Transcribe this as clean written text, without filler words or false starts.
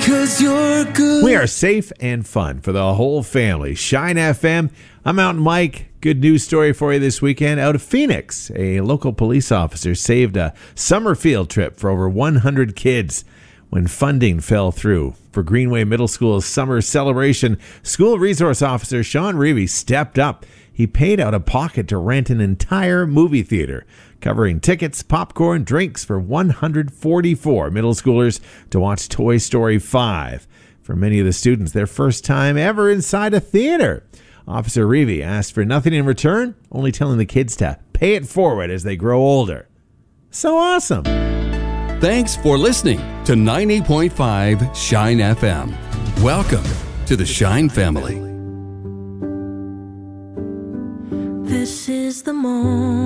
'cause you're good. We are safe and fun for the whole family. Shine FM. I'm Mountain Mike. Good news story for you this weekend out of Phoenix. A local police officer saved a summer field trip for over 100 kids when funding fell through. For Greenway Middle School's summer celebration, school resource officer Sean Reavy stepped up. He paid out of pocket to rent an entire movie theater, covering tickets, popcorn, drinks for 144 middle schoolers to watch Toy Story 5. For many of the students, their first time ever inside a theater. Officer Reavy asked for nothing in return, only telling the kids to pay it forward as they grow older. So awesome. Thanks for listening to 90.5 Shine FM. Welcome to the Shine family. This is the moment